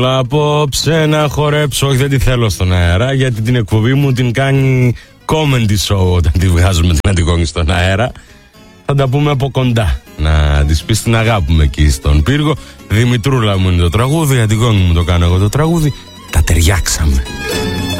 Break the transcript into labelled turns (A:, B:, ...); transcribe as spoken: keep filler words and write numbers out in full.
A: Απόψε να χορέψω, όχι δεν τη θέλω στον αέρα, γιατί την εκπομπή μου την κάνει comedy show όταν τη βγάζουμε την Αντιγόνη στον αέρα. Θα τα πούμε από κοντά, να της πεις την αγάπη μου εκεί στον πύργο. Δημητρούλα μου είναι το τραγούδι, Αντιγόνη μου το κάνω εγώ το τραγούδι. Τα ταιριάξαμε.